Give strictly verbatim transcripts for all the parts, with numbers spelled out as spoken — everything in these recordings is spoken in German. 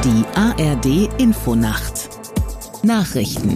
Die A R D-Infonacht Nachrichten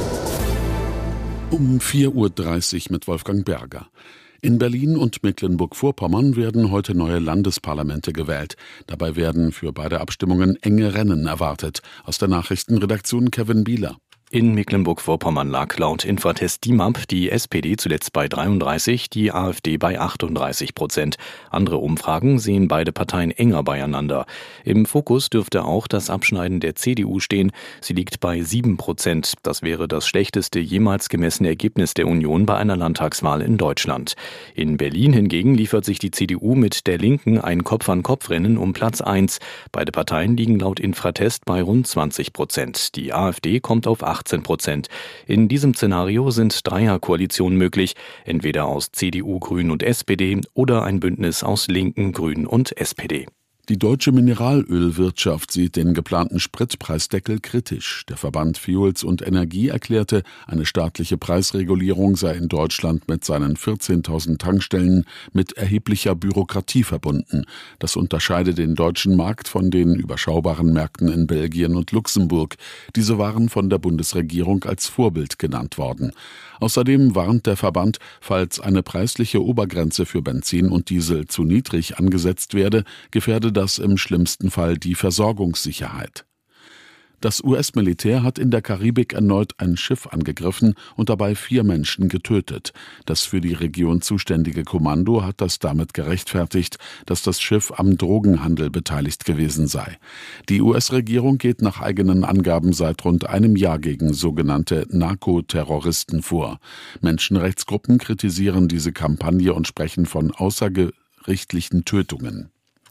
um vier Uhr dreißig mit Wolfgang Berger. In Berlin und Mecklenburg-Vorpommern werden heute neue Landesparlamente gewählt. Dabei werden für beide Abstimmungen enge Rennen erwartet. Aus der Nachrichtenredaktion Kevin Bieler. In Mecklenburg-Vorpommern lag laut Infratest D I M A P die S P D zuletzt bei dreiunddreißig, die AfD bei achtunddreißig Prozent. Andere Umfragen sehen beide Parteien enger beieinander. Im Fokus dürfte auch das Abschneiden der C D U stehen. Sie liegt bei sieben Prozent. Das wäre das schlechteste jemals gemessene Ergebnis der Union bei einer Landtagswahl in Deutschland. In Berlin hingegen liefert sich die C D U mit der Linken ein Kopf-an-Kopf-Rennen um Platz eins. Beide Parteien liegen laut Infratest bei rund zwanzig Prozent. Die AfD kommt auf achtzehn Prozent. In diesem Szenario sind Dreierkoalitionen möglich, entweder aus C D U, Grünen und S P D oder ein Bündnis aus Linken, Grünen und S P D. Die deutsche Mineralölwirtschaft sieht den geplanten Spritpreisdeckel kritisch. Der Verband Fuels und Energie erklärte, eine staatliche Preisregulierung sei in Deutschland mit seinen vierzehntausend Tankstellen mit erheblicher Bürokratie verbunden. Das unterscheide den deutschen Markt von den überschaubaren Märkten in Belgien und Luxemburg. Diese waren von der Bundesregierung als Vorbild genannt worden. Außerdem warnt der Verband, falls eine preisliche Obergrenze für Benzin und Diesel zu niedrig angesetzt werde, gefährde das im schlimmsten Fall die Versorgungssicherheit. Das U S-Militär hat in der Karibik erneut ein Schiff angegriffen und dabei vier Menschen getötet. Das für die Region zuständige Kommando hat das damit gerechtfertigt, dass das Schiff am Drogenhandel beteiligt gewesen sei. Die U S-Regierung geht nach eigenen Angaben seit rund einem Jahr gegen sogenannte Narkoterroristen vor. Menschenrechtsgruppen kritisieren diese Kampagne und sprechen von außergerichtlichen Tötungen.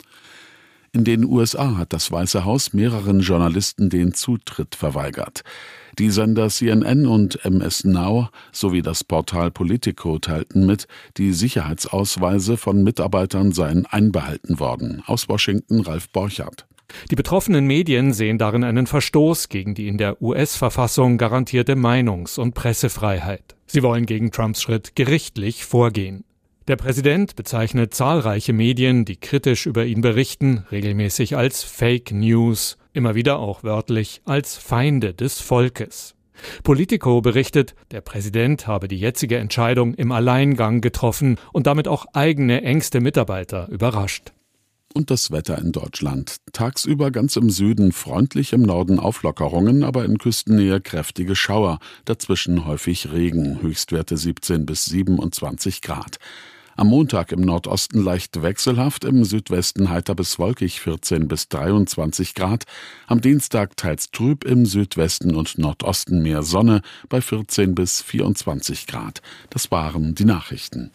In den U S A hat das Weiße Haus mehreren Journalisten den Zutritt verweigert. Die Sender C N N und M S Now sowie das Portal Politico teilten mit, die Sicherheitsausweise von Mitarbeitern seien einbehalten worden. Aus Washington Ralf Borchardt. Die betroffenen Medien sehen darin einen Verstoß gegen die in der U S-Verfassung garantierte Meinungs- und Pressefreiheit. Sie wollen gegen Trumps Schritt gerichtlich vorgehen. Der Präsident bezeichnet zahlreiche Medien, die kritisch über ihn berichten, regelmäßig als Fake News, immer wieder auch wörtlich als Feinde des Volkes. Politico berichtet, der Präsident habe die jetzige Entscheidung im Alleingang getroffen und damit auch eigene engste Mitarbeiter überrascht. Und das Wetter in Deutschland. Tagsüber ganz im Süden freundlich, im Norden Auflockerungen, aber in Küstennähe kräftige Schauer. Dazwischen häufig Regen, Höchstwerte siebzehn bis siebenundzwanzig Grad. Am Montag im Nordosten leicht wechselhaft, im Südwesten heiter bis wolkig vierzehn bis dreiundzwanzig Grad. Am Dienstag teils trüb, im Südwesten und Nordosten mehr Sonne bei vierzehn bis vierundzwanzig Grad. Das waren die Nachrichten.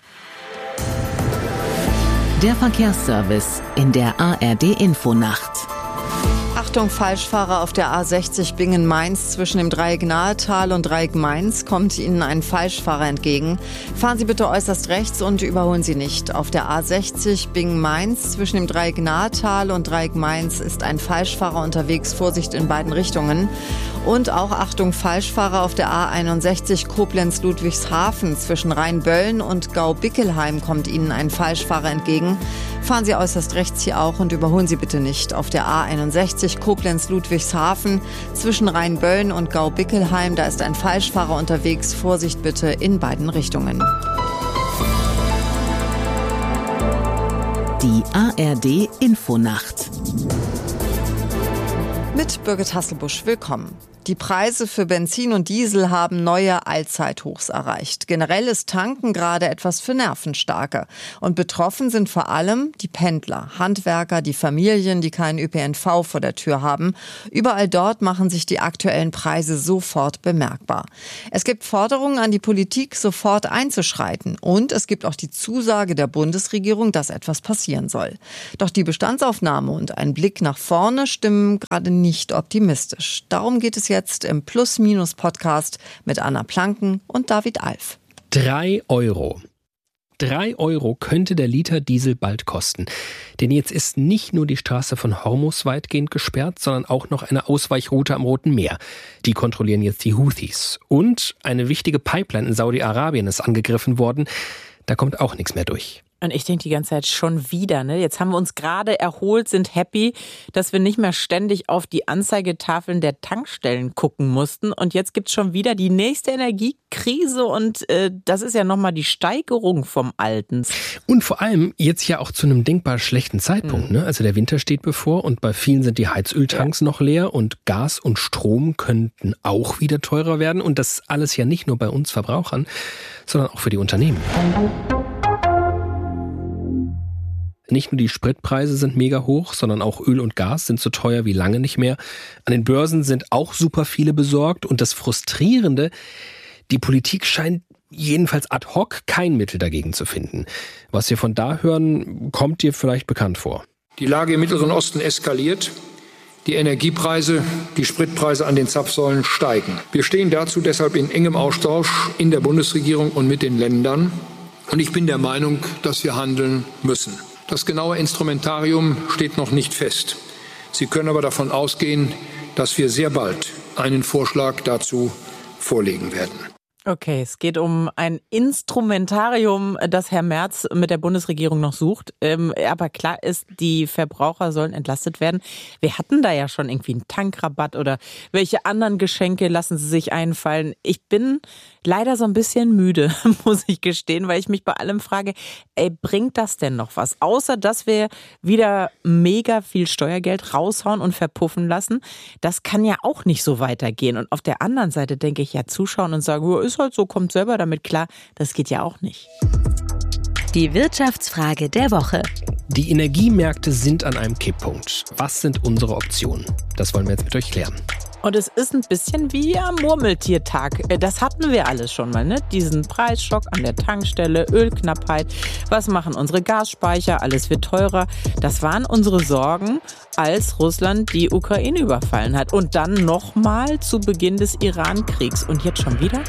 Der Verkehrsservice in der A R D-Infonacht. Achtung, Falschfahrer auf der A sechzig Bingen-Mainz. Zwischen dem Dreieck Nahetal und Dreieck Mainz kommt Ihnen ein Falschfahrer entgegen. Fahren Sie bitte äußerst rechts und überholen Sie nicht. Auf der A sechzig Bingen-Mainz zwischen dem Dreieck Nahetal und Dreieck Mainz ist ein Falschfahrer unterwegs. Vorsicht in beiden Richtungen. Und auch Achtung, Falschfahrer auf der A einundsechzig Koblenz-Ludwigshafen. Zwischen Rheinböllen und Gau-Bickelheim kommt Ihnen ein Falschfahrer entgegen. Fahren Sie äußerst rechts hier auch und überholen Sie bitte nicht. Auf der A einundsechzig Koblenz-Ludwigshafen zwischen Rheinböllen und Gau-Bickelheim, da ist ein Falschfahrer unterwegs. Vorsicht bitte in beiden Richtungen. Die A R D-Infonacht. Mit Birgit Hasselbusch, willkommen. Die Preise für Benzin und Diesel haben neue Allzeithochs erreicht. Generell ist Tanken gerade etwas für Nervenstarke. Und betroffen sind vor allem die Pendler, Handwerker, die Familien, die keinen Ö P N V vor der Tür haben. Überall dort machen sich die aktuellen Preise sofort bemerkbar. Es gibt Forderungen an die Politik, sofort einzuschreiten. Und es gibt auch die Zusage der Bundesregierung, dass etwas passieren soll. Doch die Bestandsaufnahme und ein Blick nach vorne stimmen gerade nicht optimistisch. Darum geht es jetzt im Plus-Minus-Podcast mit Anna Planken und David Alf. Drei Euro. Drei Euro könnte der Liter Diesel bald kosten. Denn jetzt ist nicht nur die Straße von Hormuz weitgehend gesperrt, sondern auch noch eine Ausweichroute am Roten Meer. Die kontrollieren jetzt die Houthis. Und eine wichtige Pipeline in Saudi-Arabien ist angegriffen worden. Da kommt auch nichts mehr durch. Und ich denke die ganze Zeit schon wieder, ne? Jetzt haben wir uns gerade erholt, sind happy, dass wir nicht mehr ständig auf die Anzeigetafeln der Tankstellen gucken mussten. Und jetzt gibt's schon wieder die nächste Energiekrise und äh, das ist ja nochmal die Steigerung vom Alten. Und vor allem jetzt ja auch zu einem denkbar schlechten Zeitpunkt, mhm. ne? Also der Winter steht bevor und bei vielen sind die Heizöltanks ja. noch leer und Gas und Strom könnten auch wieder teurer werden. Und das alles ja nicht nur bei uns Verbrauchern, sondern auch für die Unternehmen. Nicht nur die Spritpreise sind mega hoch, sondern auch Öl und Gas sind so teuer wie lange nicht mehr. An den Börsen sind auch super viele besorgt. Und das Frustrierende, die Politik scheint jedenfalls ad hoc kein Mittel dagegen zu finden. Was wir von da hören, kommt dir vielleicht bekannt vor. Die Lage im Mittleren Osten eskaliert. Die Energiepreise, die Spritpreise an den Zapfsäulen steigen. Wir stehen dazu deshalb in engem Austausch in der Bundesregierung und mit den Ländern. Und ich bin der Meinung, dass wir handeln müssen. Das genaue Instrumentarium steht noch nicht fest. Sie können aber davon ausgehen, dass wir sehr bald einen Vorschlag dazu vorlegen werden. Okay, es geht um ein Instrumentarium, das Herr Merz mit der Bundesregierung noch sucht. Ähm, aber klar ist, die Verbraucher sollen entlastet werden. Wir hatten da ja schon irgendwie einen Tankrabatt oder welche anderen Geschenke lassen Sie sich einfallen. Ich bin leider so ein bisschen müde, muss ich gestehen, weil ich mich bei allem frage, ey, bringt das denn noch was? Außer, dass wir wieder mega viel Steuergeld raushauen und verpuffen lassen. Das kann ja auch nicht so weitergehen. Und auf der anderen Seite denke ich ja zuschauen und sagen, oh, ist halt so, kommt selber damit klar. Das geht ja auch nicht. Die Wirtschaftsfrage der Woche. Die Energiemärkte sind an einem Kipppunkt. Was sind unsere Optionen? Das wollen wir jetzt mit euch klären. Und es ist ein bisschen wie am Murmeltiertag. Das hatten wir alles schon mal, ne? Diesen Preisschock an der Tankstelle, Ölknappheit. Was machen unsere Gasspeicher? Alles wird teurer. Das waren unsere Sorgen, als Russland die Ukraine überfallen hat. Und dann nochmal zu Beginn des Iran-Kriegs. Und jetzt schon wieder?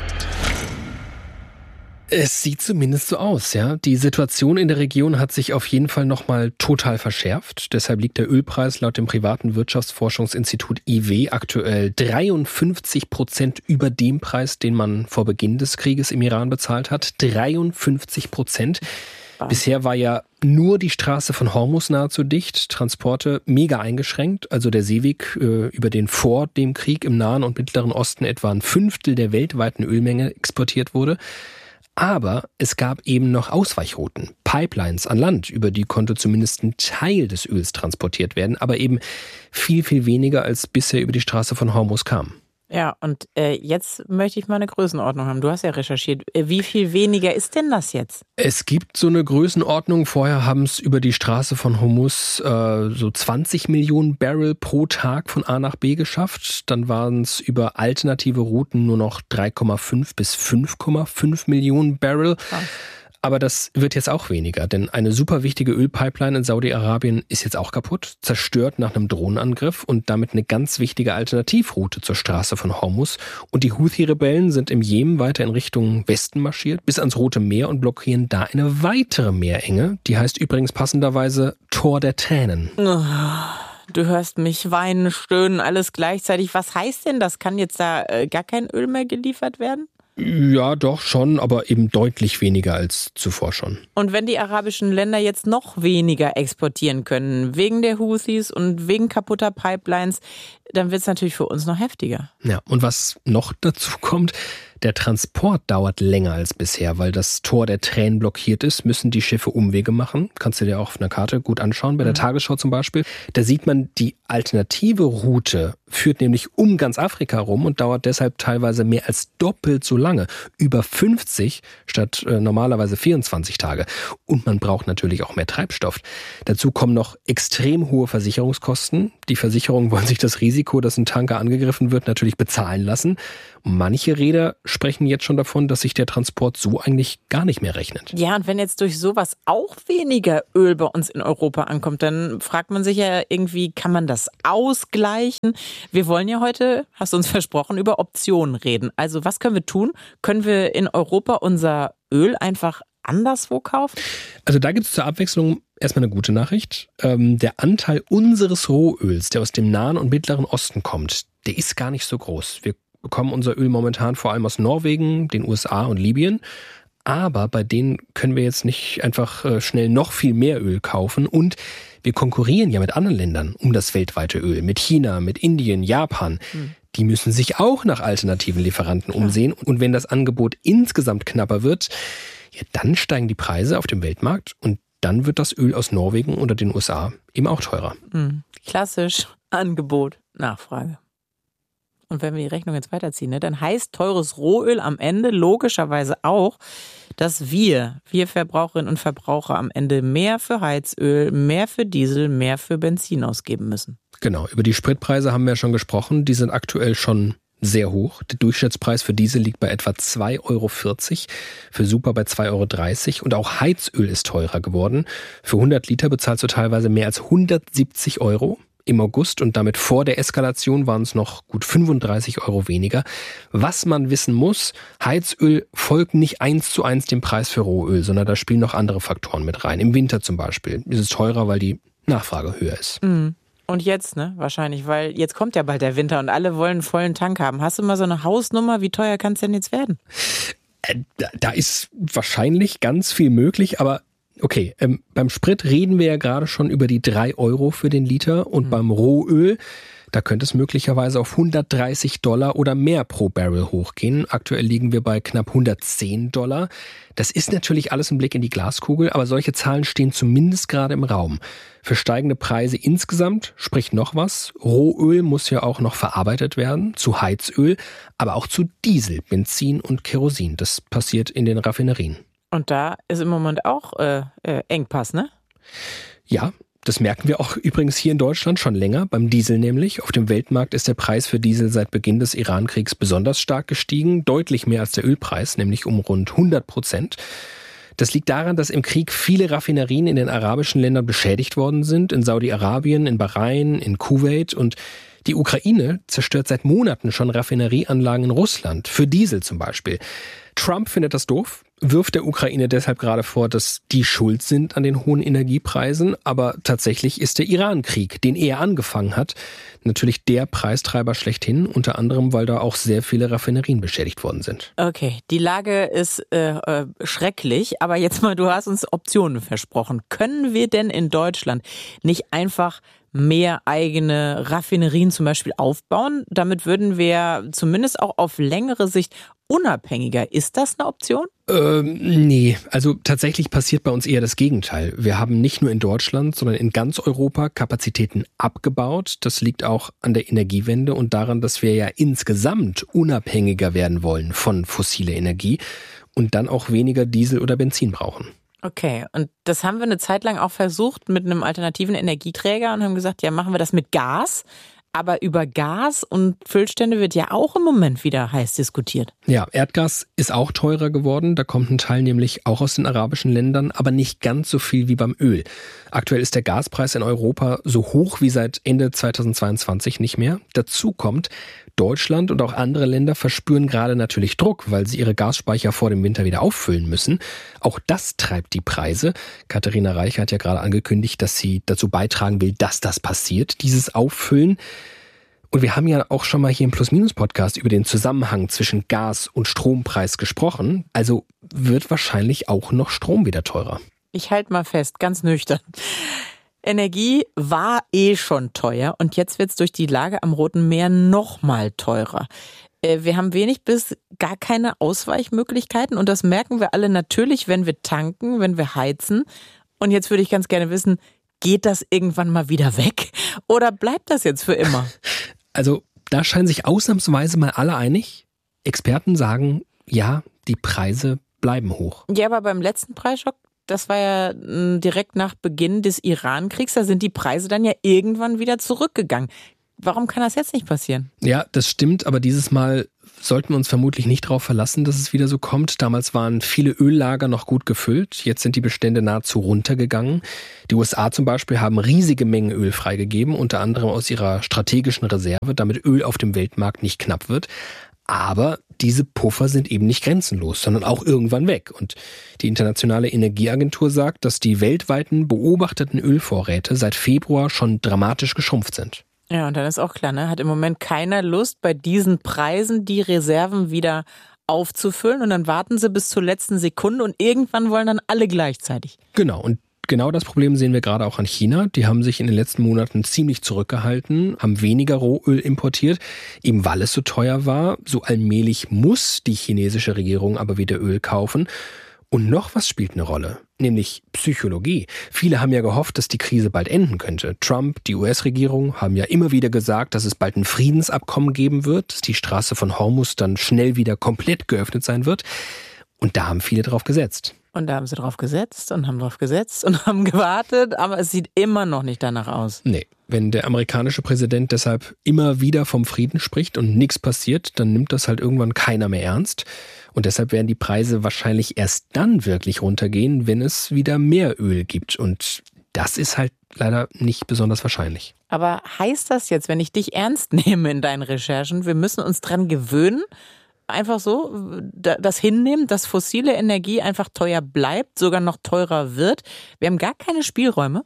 Es sieht zumindest so aus, ja. Die Situation in der Region hat sich auf jeden Fall nochmal total verschärft. Deshalb liegt der Ölpreis laut dem privaten Wirtschaftsforschungsinstitut I W aktuell dreiundfünfzig Prozent über dem Preis, den man vor Beginn des Krieges im Iran bezahlt hat. dreiundfünfzig Prozent. Bisher war ja nur die Straße von Hormuz nahezu dicht, Transporte mega eingeschränkt. Also der Seeweg, äh, über den vor dem Krieg im Nahen und Mittleren Osten etwa ein Fünftel der weltweiten Ölmenge exportiert wurde. Aber es gab eben noch Ausweichrouten, Pipelines an Land, über die konnte zumindest ein Teil des Öls transportiert werden, aber eben viel, viel weniger als bisher über die Straße von Hormuz kam. Ja, und äh, jetzt möchte ich mal eine Größenordnung haben. Du hast ja recherchiert. Wie viel weniger ist denn das jetzt? Es gibt so eine Größenordnung. Vorher haben es über die Straße von Hormuz äh, so zwanzig Millionen Barrel pro Tag von A nach B geschafft. Dann waren es über alternative Routen nur noch drei Komma fünf bis fünf Komma fünf Millionen Barrel. Krass. Aber das wird jetzt auch weniger, denn eine super wichtige Ölpipeline in Saudi-Arabien ist jetzt auch kaputt, zerstört nach einem Drohnenangriff und damit eine ganz wichtige Alternativroute zur Straße von Hormuz. Und die Houthi-Rebellen sind im Jemen weiter in Richtung Westen marschiert, bis ans Rote Meer und blockieren da eine weitere Meerenge. Die heißt übrigens passenderweise Tor der Tränen. Du hörst mich weinen, stöhnen, alles gleichzeitig. Was heißt denn das? Kann jetzt da äh, gar kein Öl mehr geliefert werden? Ja, doch schon, aber eben deutlich weniger als zuvor schon. Und wenn die arabischen Länder jetzt noch weniger exportieren können, wegen der Houthis und wegen kaputter Pipelines, dann wird es natürlich für uns noch heftiger. Ja, und was noch dazu kommt, der Transport dauert länger als bisher, weil das Tor der Tränen blockiert ist, müssen die Schiffe Umwege machen. Kannst du dir auch auf einer Karte gut anschauen, bei der mhm. Tagesschau zum Beispiel. Da sieht man, die alternative Route führt nämlich um ganz Afrika rum und dauert deshalb teilweise mehr als doppelt so lange. Über fünfzig statt äh, normalerweise vierundzwanzig Tage. Und man braucht natürlich auch mehr Treibstoff. Dazu kommen noch extrem hohe Versicherungskosten. Die Versicherungen wollen sich das Risiko, dass ein Tanker angegriffen wird, natürlich bezahlen lassen. Manche Räder sprechen jetzt schon davon, dass sich der Transport so eigentlich gar nicht mehr rechnet. Ja, und wenn jetzt durch sowas auch weniger Öl bei uns in Europa ankommt, dann fragt man sich ja irgendwie, kann man das ausgleichen? Wir wollen ja heute, hast du uns versprochen, über Optionen reden. Also was können wir tun? Können wir in Europa unser Öl einfach anderswo kaufen? Also da gibt es zur Abwechslung erstmal eine gute Nachricht. Ähm, der Anteil unseres Rohöls, der aus dem Nahen und Mittleren Osten kommt, der ist gar nicht so groß. Wir bekommen unser Öl momentan vor allem aus Norwegen, den U S A und Libyen. aber bei denen können wir jetzt nicht einfach äh, schnell noch viel mehr Öl kaufen und wir konkurrieren ja mit anderen Ländern um das weltweite Öl, mit China, mit Indien, Japan. Hm. Die müssen sich auch nach alternativen Lieferanten umsehen. Und wenn das Angebot insgesamt knapper wird, ja, dann steigen die Preise auf dem Weltmarkt und dann wird das Öl aus Norwegen oder den U S A eben auch teurer. Hm. Klassisch Angebot, Nachfrage. Und wenn wir die Rechnung jetzt weiterziehen, ne, dann heißt teures Rohöl am Ende logischerweise auch, dass wir, wir Verbraucherinnen und Verbraucher am Ende mehr für Heizöl, mehr für Diesel, mehr für Benzin ausgeben müssen. Genau, über die Spritpreise haben wir ja schon gesprochen. Die sind aktuell schon sehr hoch. Der Durchschnittspreis für Diesel liegt bei etwa zwei Euro vierzig, für Super bei zwei Euro dreißig und auch Heizöl ist teurer geworden. Für hundert Liter bezahlst du teilweise mehr als hundertsiebzig Euro. Im August und damit vor der Eskalation waren es noch gut fünfunddreißig Euro weniger. Was man wissen muss, Heizöl folgt nicht eins zu eins dem Preis für Rohöl, sondern da spielen noch andere Faktoren mit rein. Im Winter zum Beispiel ist es teurer, weil die Nachfrage höher ist. Mhm. Und jetzt, ne, wahrscheinlich, weil jetzt kommt ja bald der Winter und alle wollen einen vollen Tank haben. Hast du mal so eine Hausnummer? Wie teuer kann es denn jetzt werden? Äh, da, da ist wahrscheinlich ganz viel möglich, aber okay, ähm, beim Sprit reden wir ja gerade schon über die drei Euro für den Liter und mhm. beim Rohöl, da könnte es möglicherweise auf hundertdreißig Dollar oder mehr pro Barrel hochgehen. Aktuell liegen wir bei knapp hundertzehn Dollar. Das ist natürlich alles ein Blick in die Glaskugel, aber solche Zahlen stehen zumindest gerade im Raum. Für steigende Preise insgesamt spricht noch was. Rohöl muss ja auch noch verarbeitet werden zu Heizöl, aber auch zu Diesel, Benzin und Kerosin. Das passiert in den Raffinerien. Und da ist im Moment auch äh, äh, Engpass, ne? Ja, das merken wir auch übrigens hier in Deutschland schon länger, beim Diesel nämlich. Auf dem Weltmarkt ist der Preis für Diesel seit Beginn des Iran-Kriegs besonders stark gestiegen, deutlich mehr als der Ölpreis, nämlich um rund hundert Prozent. Das liegt daran, dass im Krieg viele Raffinerien in den arabischen Ländern beschädigt worden sind, in Saudi-Arabien, in Bahrain, in Kuwait und die Ukraine zerstört seit Monaten schon Raffinerieanlagen in Russland, für Diesel zum Beispiel. Trump findet das doof, wirft der Ukraine deshalb gerade vor, dass die schuld sind an den hohen Energiepreisen. Aber tatsächlich ist der Iran-Krieg, den er angefangen hat, natürlich der Preistreiber schlechthin. Unter anderem, weil da auch sehr viele Raffinerien beschädigt worden sind. Okay, die Lage ist äh, äh, schrecklich. Aber jetzt mal, du hast uns Optionen versprochen. Können wir denn in Deutschland nicht einfach mehr eigene Raffinerien zum Beispiel aufbauen? Damit würden wir zumindest auch auf längere Sicht unabhängiger. Ist das eine Option? Ähm, nee, also tatsächlich passiert bei uns eher das Gegenteil. Wir haben nicht nur in Deutschland, sondern in ganz Europa Kapazitäten abgebaut. Das liegt auch an der Energiewende und daran, dass wir ja insgesamt unabhängiger werden wollen von fossiler Energie und dann auch weniger Diesel oder Benzin brauchen. Okay, und das haben wir eine Zeit lang auch versucht mit einem alternativen Energieträger und haben gesagt, ja, machen wir das mit Gas. Aber über Gas und Füllstände wird ja auch im Moment wieder heiß diskutiert. Ja, Erdgas ist auch teurer geworden. Da kommt ein Teil nämlich auch aus den arabischen Ländern, aber nicht ganz so viel wie beim Öl. Aktuell ist der Gaspreis in Europa so hoch wie seit Ende zweitausendzweiundzwanzig nicht mehr. Dazu kommt, Deutschland und auch andere Länder verspüren gerade natürlich Druck, weil sie ihre Gasspeicher vor dem Winter wieder auffüllen müssen. Auch das treibt die Preise. Katharina Reich hat ja gerade angekündigt, dass sie dazu beitragen will, dass das passiert, dieses Auffüllen. Und wir haben ja auch schon mal hier im Plus-Minus-Podcast über den Zusammenhang zwischen Gas- und Strompreis gesprochen. Also wird wahrscheinlich auch noch Strom wieder teurer. Ich halte mal fest, ganz nüchtern. Energie war eh schon teuer und jetzt wird es durch die Lage am Roten Meer noch mal teurer. Wir haben wenig bis gar keine Ausweichmöglichkeiten und das merken wir alle natürlich, wenn wir tanken, wenn wir heizen. Und jetzt würde ich ganz gerne wissen, geht das irgendwann mal wieder weg oder bleibt das jetzt für immer? Also da scheinen sich ausnahmsweise mal alle einig. Experten sagen, ja, die Preise bleiben hoch. Ja, aber beim letzten Preisschock, das war ja direkt nach Beginn des Iran-Kriegs, da sind die Preise dann ja irgendwann wieder zurückgegangen. Warum kann das jetzt nicht passieren? Ja, das stimmt, aber dieses Mal sollten wir uns vermutlich nicht darauf verlassen, dass es wieder so kommt. Damals waren viele Öllager noch gut gefüllt, jetzt sind die Bestände nahezu runtergegangen. Die U S A zum Beispiel haben riesige Mengen Öl freigegeben, unter anderem aus ihrer strategischen Reserve, damit Öl auf dem Weltmarkt nicht knapp wird. Aber diese Puffer sind eben nicht grenzenlos, sondern auch irgendwann weg. Und die Internationale Energieagentur sagt, dass die weltweiten beobachteten Ölvorräte seit Februar schon dramatisch geschrumpft sind. Ja, und dann ist auch klar, ne, hat im Moment keiner Lust, bei diesen Preisen die Reserven wieder aufzufüllen und dann warten sie bis zur letzten Sekunde und irgendwann wollen dann alle gleichzeitig. Genau, und genau das Problem sehen wir gerade auch an China. Die haben sich in den letzten Monaten ziemlich zurückgehalten, haben weniger Rohöl importiert, eben weil es so teuer war. So allmählich muss die chinesische Regierung aber wieder Öl kaufen. Und noch was spielt eine Rolle, nämlich Psychologie. Viele haben ja gehofft, dass die Krise bald enden könnte. Trump, die U S-Regierung haben ja immer wieder gesagt, dass es bald ein Friedensabkommen geben wird, dass die Straße von Hormuz dann schnell wieder komplett geöffnet sein wird. Und da haben viele drauf gesetzt. Und da haben sie drauf gesetzt und haben drauf gesetzt und haben gewartet, aber es sieht immer noch nicht danach aus. Nee, wenn der amerikanische Präsident deshalb immer wieder vom Frieden spricht und nichts passiert, dann nimmt das halt irgendwann keiner mehr ernst. Und deshalb werden die Preise wahrscheinlich erst dann wirklich runtergehen, wenn es wieder mehr Öl gibt. Und das ist halt leider nicht besonders wahrscheinlich. Aber heißt das jetzt, wenn ich dich ernst nehme in deinen Recherchen, wir müssen uns dran gewöhnen, einfach so das hinnehmen, dass fossile Energie einfach teuer bleibt, sogar noch teurer wird? Wir haben gar keine Spielräume.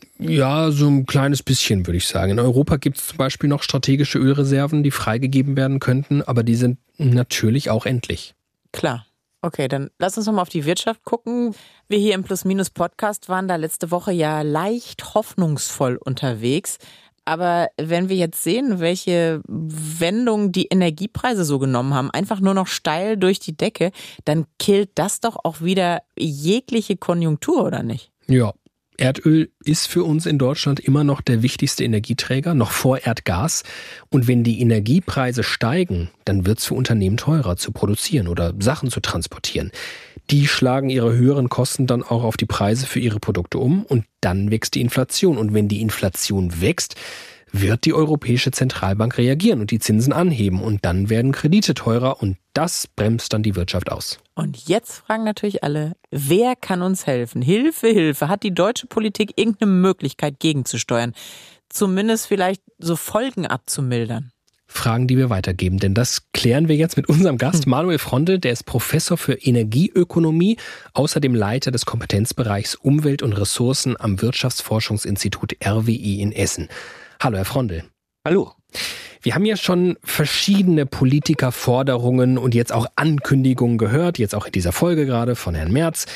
Ja, so ein kleines bisschen, würde ich sagen. In Europa gibt es zum Beispiel noch strategische Ölreserven, die freigegeben werden könnten, aber die sind natürlich auch endlich. Klar. Okay, dann lass uns nochmal auf die Wirtschaft gucken. Wir hier im Plus-Minus-Podcast waren da letzte Woche ja leicht hoffnungsvoll unterwegs. Aber wenn wir jetzt sehen, welche Wendung die Energiepreise so genommen haben, einfach nur noch steil durch die Decke, dann killt das doch auch wieder jegliche Konjunktur, oder nicht? Ja, Erdöl ist für uns in Deutschland immer noch der wichtigste Energieträger, noch vor Erdgas. Und wenn die Energiepreise steigen, dann wird es für Unternehmen teurer zu produzieren oder Sachen zu transportieren. Die schlagen ihre höheren Kosten dann auch auf die Preise für ihre Produkte um und dann wächst die Inflation. Und wenn die Inflation wächst, wird die Europäische Zentralbank reagieren und die Zinsen anheben. Und dann werden Kredite teurer und das bremst dann die Wirtschaft aus. Und jetzt fragen natürlich alle, wer kann uns helfen? Hilfe, Hilfe. Hat die deutsche Politik irgendeine Möglichkeit gegenzusteuern? Zumindest vielleicht so Folgen abzumildern? Fragen, die wir weitergeben, denn das klären wir jetzt mit unserem Gast Manuel Fronde, der ist Professor für Energieökonomie, außerdem Leiter des Kompetenzbereichs Umwelt und Ressourcen am Wirtschaftsforschungsinstitut R W I in Essen. Hallo, Herr Fronde. Hallo. Wir haben ja schon verschiedene Politikerforderungen und jetzt auch Ankündigungen gehört, jetzt auch in dieser Folge gerade von Herrn Merz.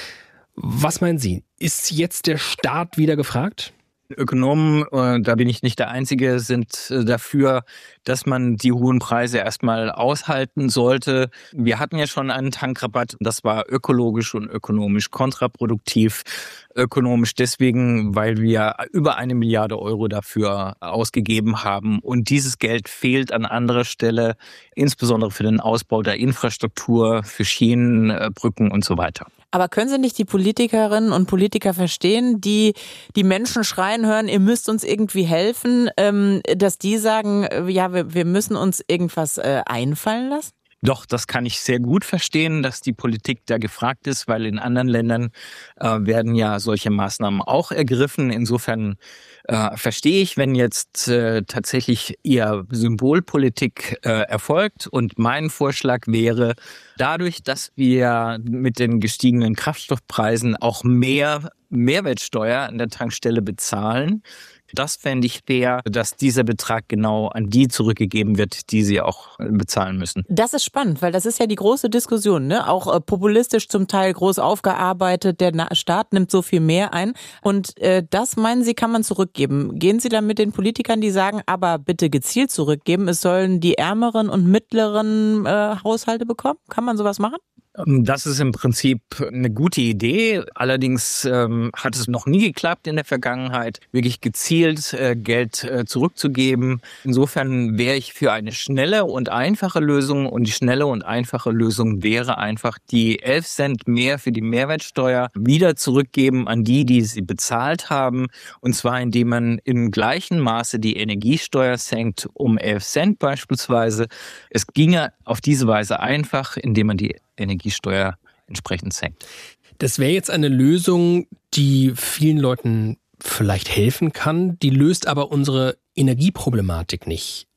Was meinen Sie, ist jetzt der Staat wieder gefragt? Ökonomen, äh, da bin ich nicht der Einzige, sind äh, dafür, dass man die hohen Preise erstmal aushalten sollte. Wir hatten ja schon einen Tankrabatt, das war ökologisch und ökonomisch kontraproduktiv. Ökonomisch deswegen, weil wir über eine Milliarde Euro dafür ausgegeben haben und dieses Geld fehlt an anderer Stelle, insbesondere für den Ausbau der Infrastruktur, für Schienen, äh, Brücken und so weiter. Aber können Sie nicht die Politikerinnen und Politiker verstehen, die die Menschen schreien hören, ihr müsst uns irgendwie helfen, ähm, dass die sagen, ja, wir, wir müssen uns irgendwas äh, einfallen lassen? Doch, das kann ich sehr gut verstehen, dass die Politik da gefragt ist, weil in anderen Ländern äh, werden ja solche Maßnahmen auch ergriffen. Insofern äh, verstehe ich, wenn jetzt äh, tatsächlich eher Symbolpolitik äh, erfolgt. Und mein Vorschlag wäre, dadurch, dass wir mit den gestiegenen Kraftstoffpreisen auch mehr Mehrwertsteuer an der Tankstelle bezahlen, das fände ich fair, dass dieser Betrag genau an die zurückgegeben wird, die sie auch bezahlen müssen. Das ist spannend, weil das ist ja die große Diskussion, ne? Auch äh, populistisch zum Teil groß aufgearbeitet, der Na- Staat nimmt so viel mehr ein. Und äh, das, meinen Sie, kann man zurückgeben. Gehen Sie dann mit den Politikern, die sagen, aber bitte gezielt zurückgeben, es sollen die ärmeren und mittleren äh, Haushalte bekommen? Kann man sowas machen? Das ist im Prinzip eine gute Idee. Allerdings ähm, hat es noch nie geklappt in der Vergangenheit, wirklich gezielt äh, Geld äh, zurückzugeben. Insofern wäre ich für eine schnelle und einfache Lösung. Und die schnelle und einfache Lösung wäre einfach die elf Cent mehr für die Mehrwertsteuer wieder zurückgeben an die, die sie bezahlt haben. Und zwar indem man im gleichen Maße die Energiesteuer senkt um elf Cent beispielsweise. Es ginge auf diese Weise einfach, indem man die Energiesteuer entsprechend senkt. Das wäre jetzt eine Lösung, die vielen Leuten vielleicht helfen kann, die löst aber unsere Energieproblematik nicht.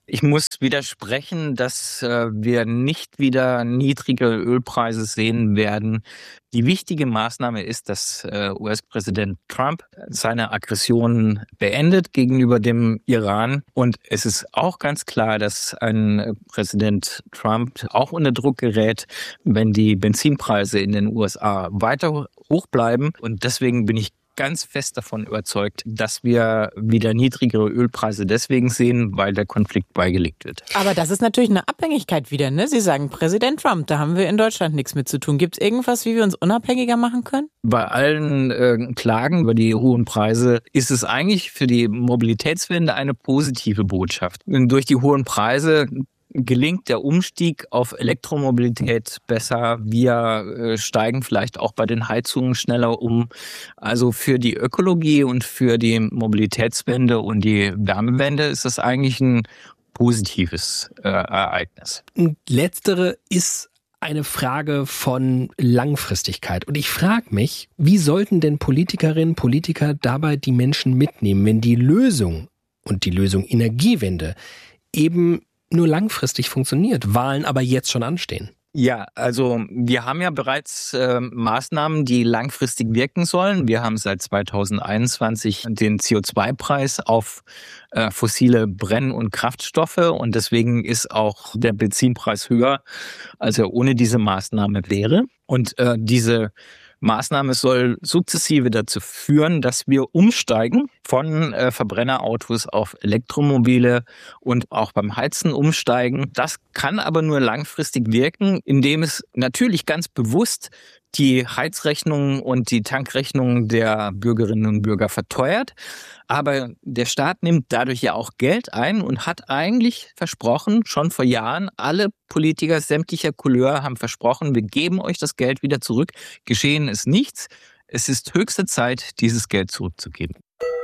Ich muss widersprechen, dass äh, wir nicht wieder niedrige Ölpreise sehen werden. Die wichtige Maßnahme ist, dass äh, U S-Präsident Trump seine Aggressionen beendet gegenüber dem Iran. Und es ist auch ganz klar, dass ein Präsident Trump auch unter Druck gerät, wenn die Benzinpreise in den U S A weiter hoch bleiben. Und deswegen bin ich ganz fest davon überzeugt, dass wir wieder niedrigere Ölpreise deswegen sehen, weil der Konflikt beigelegt wird. Aber das ist natürlich eine Abhängigkeit wieder, ne? Sie sagen Präsident Trump, da haben wir in Deutschland nichts mit zu tun. Gibt es irgendwas, wie wir uns unabhängiger machen können? Bei allen äh, Klagen über die hohen Preise ist es eigentlich für die Mobilitätswende eine positive Botschaft. Und durch die hohen Preise gelingt der Umstieg auf Elektromobilität besser. Wir äh, steigen vielleicht auch bei den Heizungen schneller um. Also für die Ökologie und für die Mobilitätswende und die Wärmewende ist das eigentlich ein positives äh, Ereignis. Und letztere ist eine Frage von Langfristigkeit. Und ich frage mich, wie sollten denn Politikerinnen und Politiker dabei die Menschen mitnehmen, wenn die Lösung und die Lösung Energiewende eben nur langfristig funktioniert, Wahlen aber jetzt schon anstehen? Ja, also wir haben ja bereits äh, Maßnahmen, die langfristig wirken sollen. Wir haben seit zweitausendeinundzwanzig den C O zwei Preis auf äh, fossile Brenn- und Kraftstoffe und deswegen ist auch der Benzinpreis höher, als er ohne diese Maßnahme wäre. Und äh, diese Maßnahme soll sukzessive dazu führen, dass wir umsteigen von äh, Verbrennerautos auf Elektromobile und auch beim Heizen umsteigen. Das kann aber nur langfristig wirken, indem es natürlich ganz bewusst die Heizrechnungen und die Tankrechnungen der Bürgerinnen und Bürger verteuert. Aber der Staat nimmt dadurch ja auch Geld ein und hat eigentlich versprochen, schon vor Jahren, alle Politiker sämtlicher Couleur haben versprochen, wir geben euch das Geld wieder zurück. Geschehen ist nichts. Es ist höchste Zeit, dieses Geld zurückzugeben.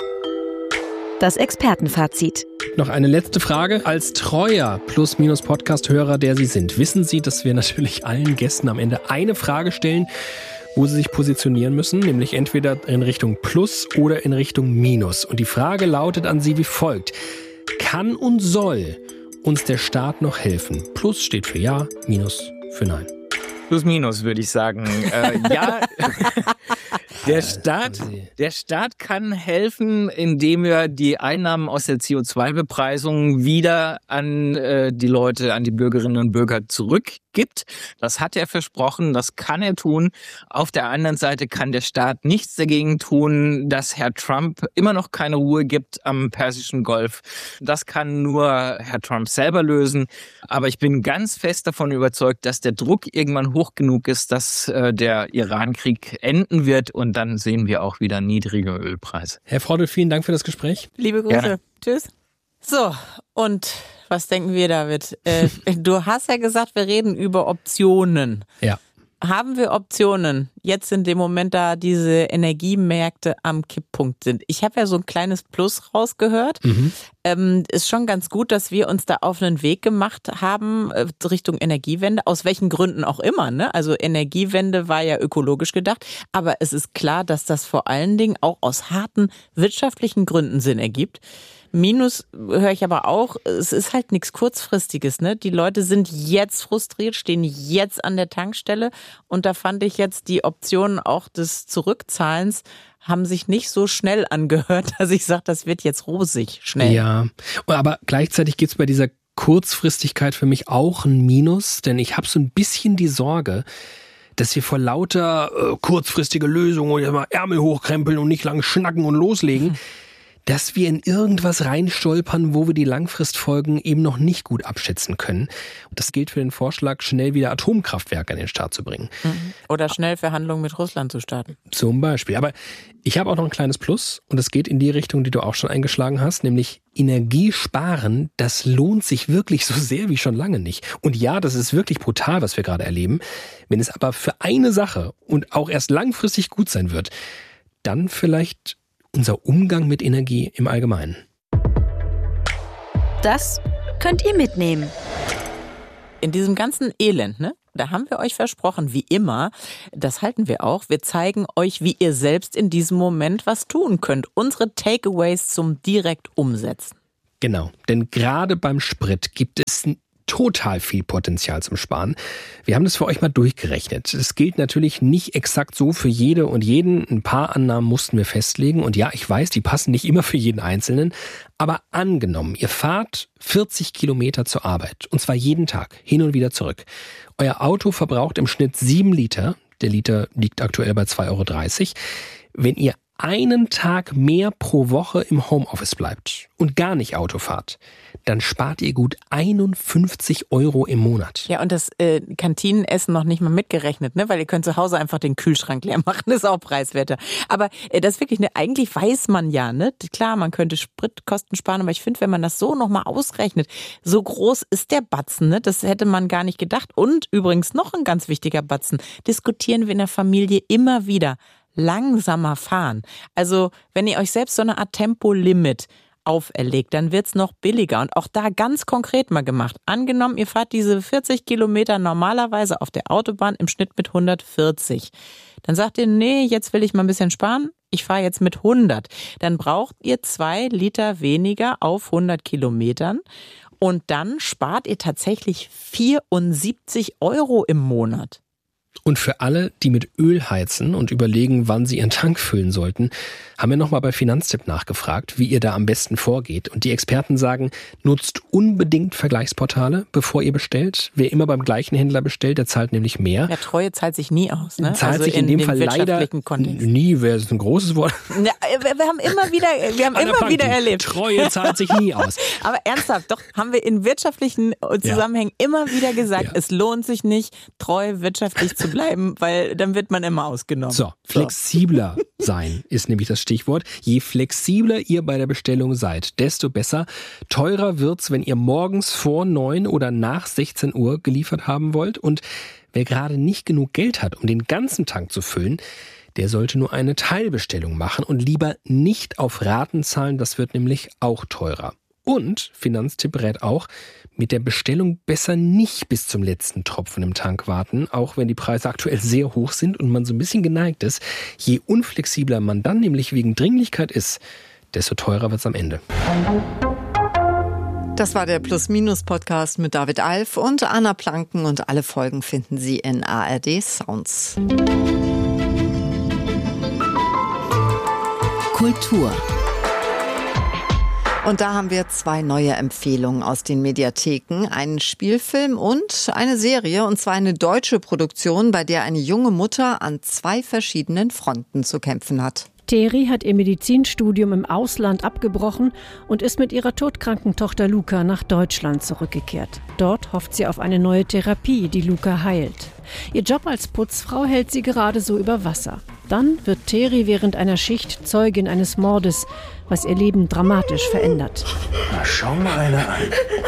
Das Expertenfazit. Noch eine letzte Frage. Als treuer Plus-Minus-Podcast-Hörer, der Sie sind, wissen Sie, dass wir natürlich allen Gästen am Ende eine Frage stellen, wo sie sich positionieren müssen, nämlich entweder in Richtung Plus oder in Richtung Minus. Und die Frage lautet an Sie wie folgt. Kann und soll uns der Staat noch helfen? Plus steht für Ja, Minus für Nein. Plus minus, würde ich sagen. Äh, ja, der Staat, der Staat kann helfen, indem er die Einnahmen aus der C O zwei Bepreisung wieder an äh, die Leute, an die Bürgerinnen und Bürger zurückgibt. Das hat er versprochen, das kann er tun. Auf der anderen Seite kann der Staat nichts dagegen tun, dass Herr Trump immer noch keine Ruhe gibt am Persischen Golf. Das kann nur Herr Trump selber lösen. Aber ich bin ganz fest davon überzeugt, dass der Druck irgendwann hoch genug ist, dass äh, der Iran-Krieg enden wird und dann sehen wir auch wieder niedrige Ölpreise. Herr Frodel, vielen Dank für das Gespräch. Liebe Grüße. Gerne. Tschüss. So, und was denken wir, David? Äh, du hast ja gesagt, wir reden über Optionen. Ja. Haben wir Optionen, jetzt in dem Moment, da diese Energiemärkte am Kipppunkt sind? Ich habe ja so ein kleines Plus rausgehört. Mhm. Ähm, ist schon ganz gut, dass wir uns da auf einen Weg gemacht haben äh, Richtung Energiewende, aus welchen Gründen auch immer, ne? Also Energiewende war ja ökologisch gedacht, aber es ist klar, dass das vor allen Dingen auch aus harten wirtschaftlichen Gründen Sinn ergibt. Minus höre ich aber auch, es ist halt nichts Kurzfristiges, ne? Die Leute sind jetzt frustriert, stehen jetzt an der Tankstelle und da fand ich jetzt die Optionen auch des Zurückzahlens haben sich nicht so schnell angehört, dass ich sage, das wird jetzt rosig schnell. Ja, aber gleichzeitig gibt es bei dieser Kurzfristigkeit für mich auch ein Minus, denn ich habe so ein bisschen die Sorge, dass wir vor lauter äh, kurzfristige Lösungen und immer Ärmel hochkrempeln und nicht lang schnacken und loslegen, dass wir in irgendwas reinstolpern, wo wir die Langfristfolgen eben noch nicht gut abschätzen können. Und das gilt für den Vorschlag, schnell wieder Atomkraftwerke an den Start zu bringen. Oder schnell Verhandlungen mit Russland zu starten. Zum Beispiel. Aber ich habe auch noch ein kleines Plus und es geht in die Richtung, die du auch schon eingeschlagen hast, nämlich Energiesparen, das lohnt sich wirklich so sehr wie schon lange nicht. Und ja, das ist wirklich brutal, was wir gerade erleben. Wenn es aber für eine Sache und auch erst langfristig gut sein wird, dann vielleicht unser Umgang mit Energie im Allgemeinen. Das könnt ihr mitnehmen. In diesem ganzen Elend, ne? Da haben wir euch versprochen, wie immer, das halten wir auch, wir zeigen euch, wie ihr selbst in diesem Moment was tun könnt. Unsere Takeaways zum direkt Umsetzen. Genau, denn gerade beim Sprit gibt es total viel Potenzial zum Sparen. Wir haben das für euch mal durchgerechnet. Es gilt natürlich nicht exakt so für jede und jeden. Ein paar Annahmen mussten wir festlegen. Und ja, ich weiß, die passen nicht immer für jeden Einzelnen. Aber angenommen, ihr fahrt vierzig Kilometer zur Arbeit. Und zwar jeden Tag, hin und wieder zurück. Euer Auto verbraucht im Schnitt sieben Liter. Der Liter liegt aktuell bei zwei Euro dreißig. Wenn ihr einen Tag mehr pro Woche im Homeoffice bleibt und gar nicht Auto fahrt, dann spart ihr gut einundfünfzig Euro im Monat. Ja, und das äh, Kantinenessen noch nicht mal mitgerechnet, ne? Weil ihr könnt zu Hause einfach den Kühlschrank leer machen, das ist auch preiswerter. Aber äh, das ist wirklich, ne, eigentlich weiß man ja, ne? Klar, man könnte Spritkosten sparen, aber ich finde, wenn man das so nochmal ausrechnet, so groß ist der Batzen, ne? Das hätte man gar nicht gedacht. Und übrigens noch ein ganz wichtiger Batzen, diskutieren wir in der Familie immer wieder. Langsamer fahren. Also wenn ihr euch selbst so eine Art Tempolimit auferlegt, dann wird's noch billiger. Und auch da ganz konkret mal gemacht. Angenommen, ihr fahrt diese vierzig Kilometer normalerweise auf der Autobahn im Schnitt mit hundertvierzig. Dann sagt ihr, nee, jetzt will ich mal ein bisschen sparen. Ich fahre jetzt mit hundert. Dann braucht ihr zwei Liter weniger auf hundert Kilometern. Und dann spart ihr tatsächlich vierundsiebzig Euro im Monat. Und für alle, die mit Öl heizen und überlegen, wann sie ihren Tank füllen sollten, haben wir nochmal bei Finanztipp nachgefragt, wie ihr da am besten vorgeht. Und die Experten sagen, nutzt unbedingt Vergleichsportale, bevor ihr bestellt. Wer immer beim gleichen Händler bestellt, der zahlt nämlich mehr. Ja, Treue zahlt sich nie aus, ne? Zahlt also sich in, in dem Fall leider Kontext. nie, wäre es ein großes Wort. Ja, wir haben immer wieder, wir haben immer Planken. wieder erlebt. Treue zahlt sich nie aus. Aber ernsthaft, doch haben wir in wirtschaftlichen Zusammenhängen ja. immer wieder gesagt, ja. es lohnt sich nicht, treu wirtschaftlich zu bleiben, weil dann wird man immer ausgenommen. So, flexibler sein ist nämlich das Stichwort. Je flexibler ihr bei der Bestellung seid, desto besser. Teurer wird's, wenn ihr morgens vor neun oder nach sechzehn Uhr geliefert haben wollt. Und wer gerade nicht genug Geld hat, um den ganzen Tank zu füllen, der sollte nur eine Teilbestellung machen und lieber nicht auf Raten zahlen. Das wird nämlich auch teurer. Und Finanztipp rät auch, mit der Bestellung besser nicht bis zum letzten Tropfen im Tank warten, auch wenn die Preise aktuell sehr hoch sind und man so ein bisschen geneigt ist. Je unflexibler man dann nämlich wegen Dringlichkeit ist, desto teurer wird es am Ende. Das war der Plus-Minus-Podcast mit David Alf und Anna Planken und alle Folgen finden Sie in A R D Sounds. Kultur. Und da haben wir zwei neue Empfehlungen aus den Mediatheken. Einen Spielfilm und eine Serie, und zwar eine deutsche Produktion, bei der eine junge Mutter an zwei verschiedenen Fronten zu kämpfen hat. Teri hat ihr Medizinstudium im Ausland abgebrochen und ist mit ihrer todkranken Tochter Luca nach Deutschland zurückgekehrt. Dort hofft sie auf eine neue Therapie, die Luca heilt. Ihr Job als Putzfrau hält sie gerade so über Wasser. Dann wird Teri während einer Schicht Zeugin eines Mordes, was ihr Leben dramatisch verändert. Na, schau mal eine an.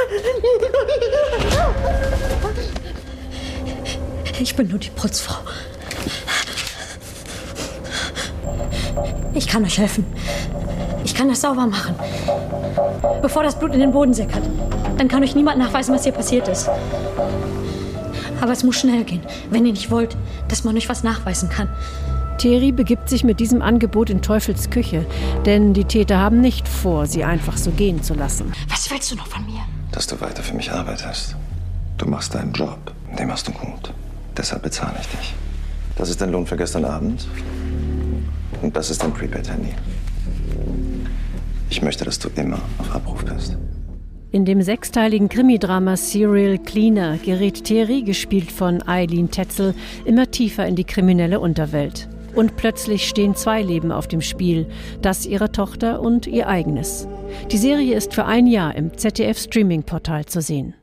Ich bin nur die Putzfrau. Ich kann euch helfen. Ich kann das sauber machen. Bevor das Blut in den Boden sickert. Dann kann euch niemand nachweisen, was hier passiert ist. Aber es muss schnell gehen, wenn ihr nicht wollt, dass man euch was nachweisen kann. Teri begibt sich mit diesem Angebot in Teufels Küche, denn die Täter haben nicht vor, sie einfach so gehen zu lassen. Was willst du noch von mir? Dass du weiter für mich arbeitest. Du machst deinen Job, den machst du gut. Deshalb bezahle ich dich. Das ist dein Lohn für gestern Abend. Und das ist dein Prepaid-Handy. Ich möchte, dass du immer auf Abruf bist. In dem sechsteiligen Krimidrama Serial Cleaner gerät Teri, gespielt von Eileen Tetzel, immer tiefer in die kriminelle Unterwelt. Und plötzlich stehen zwei Leben auf dem Spiel, das ihrer Tochter und ihr eigenes. Die Serie ist für ein Jahr im Z D F-Streaming-Portal zu sehen.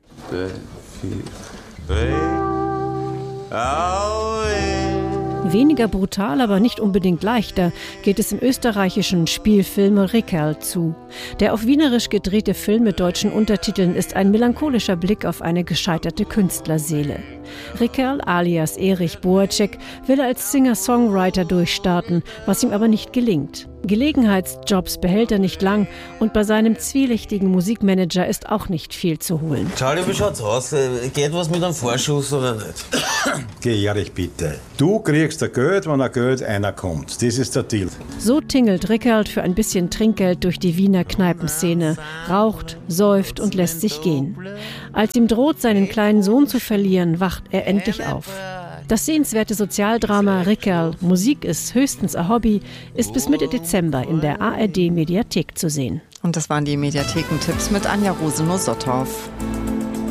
Weniger brutal, aber nicht unbedingt leichter, geht es im österreichischen Spielfilm Rickerl zu. Der auf Wienerisch gedrehte Film mit deutschen Untertiteln ist ein melancholischer Blick auf eine gescheiterte Künstlerseele. Rickerl alias Erich Boacek will als Singer-Songwriter durchstarten, was ihm aber nicht gelingt. Gelegenheitsjobs behält er nicht lang und bei seinem zwielichtigen Musikmanager ist auch nicht viel zu holen. Charlie, wie schaut's aus? Geht was mit einem Vorschuss oder nicht? Geh ehrlich bitte. Du kriegst das Geld, wenn ein Geld einer kommt. Das ist der Deal. So tingelt Rickerl für ein bisschen Trinkgeld durch die Wiener Kneipenszene, raucht, säuft und lässt sich gehen. Als ihm droht, seinen kleinen Sohn zu verlieren, wacht er endlich auf. Das sehenswerte Sozialdrama Rickerl, Musik ist höchstens ein Hobby, ist bis Mitte Dezember in der A R D-Mediathek zu sehen. Und das waren die Mediathekentipps mit Anja Rosenow-Sotthoff.